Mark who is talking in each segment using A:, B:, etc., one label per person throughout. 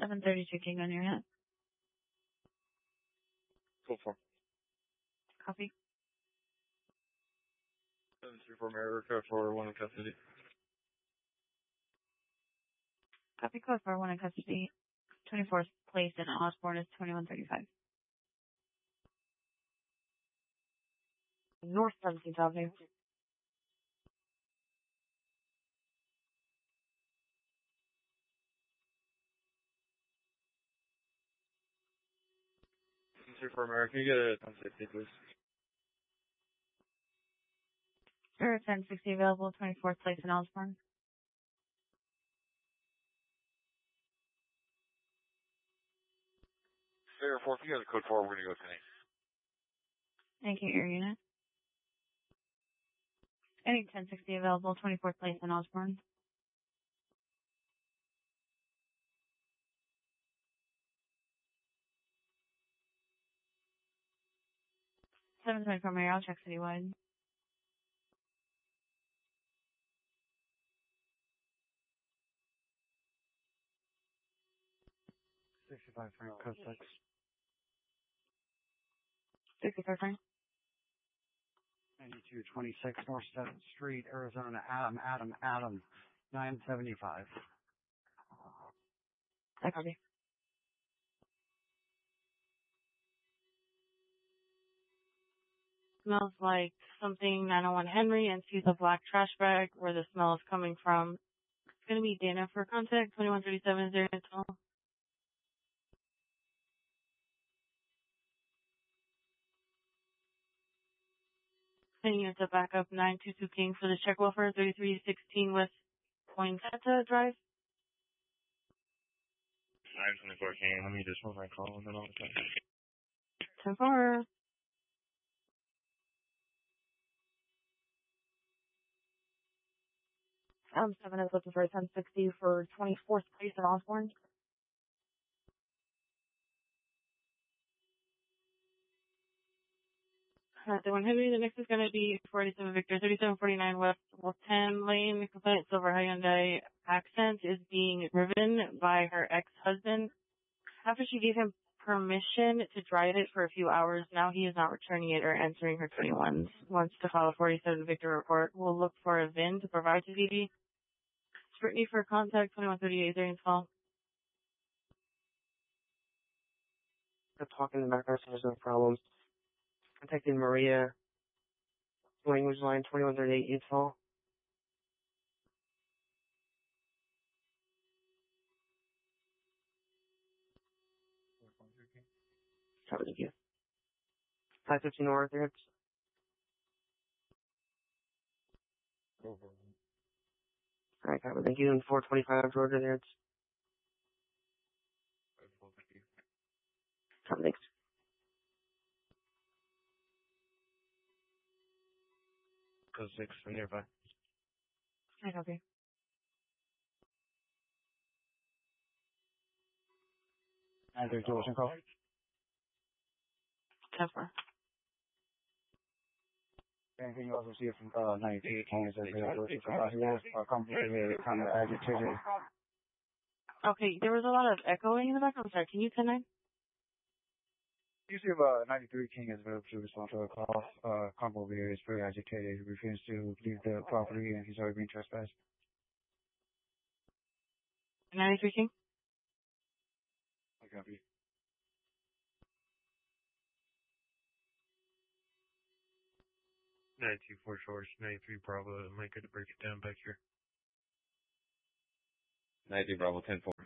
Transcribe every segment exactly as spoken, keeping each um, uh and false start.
A: seven thirty-two King on your head.
B: Go for
A: Copy.
B: seven three four America for one in custody.
A: Copy code for one in custody. twenty-fourth place in Osborne is twenty-one thirty-five. North seventeenth Avenue.
B: seven three four America, can you get a ten sixty, please?
A: Sure, ten sixty available, twenty-fourth place in Osborne.
B: Fair four, if you got a code four, we're gonna go tonight.
A: Thank you, Air Unit. Any ten sixty available, twenty-fourth place in Osborne. seven twenty-four Mayor, I'll check citywide.
C: sixty-five Frank, code six.
A: sixty-five Frank.
C: ninety-two twenty-six North seventh Street, Arizona, Adam, Adam, Adam, nine seventy-five.
A: I copy. Smells like something nine oh one Henry and sees a black trash bag where the smell is coming from. It's going to be Dana for contact, twenty-one thirty-seven zero twelve. Sending you to backup nine two two King for the check welfare, thirty-three sixteen West Pointetta Drive.
B: nine twenty-four King, let me just move my call and then I'll check.
A: ten four. Um, seven is looking for a ten sixty for twenty-fourth place in Osborne. Uh, the one Henry, the next is going to be forty-seven Victor, thirty-seven forty-nine West ten Lane. Complaint Silver Hyundai Accent is being driven by her ex-husband. After she gave him permission to drive it for a few hours, now he is not returning it or answering her twenty-ones. Wants to file a forty-seven Victor report. We'll look for a V I N to provide to D D. Brittany for contact, twenty-one thirty-eight during call.
D: I'm talking in the background, so there's no problems. Contacting Maria, language line twenty-one thirty-eight, Utah. Sorry, thank you. five fifty North, there.
B: Go for it.
D: Alright, Copy, thank you. And four twenty-five Georgia, there.
B: Thank you.
D: Copy, thanks.
B: Code six, I'm nearby.
A: I copy.
C: nine thirty-two Ocean call.
A: ten four.
C: Anything you also see from uh, ninety-two King is that he was uh, complicated, kind of agitated.
A: Okay, there was a lot of echoing in the background. Sorry, can you ten nine?
C: Usually about ninety-three King is available to respond to a call. Uh, combo here is very agitated. He refuses to leave the property and he's already been trespassed.
A: ninety-three King?
C: I copy.
B: ninety-two four Shores, ninety-three Bravo, I might get to break it down back here. ninety-two Bravo, ten four.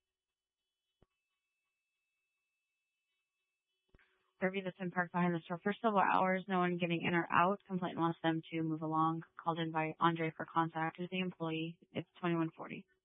A: Derby that's been parked behind the store for several hours, no one getting in or out. Complainant wants them to move along. Called in by Andre for contact with the employee. It's twenty-one forty.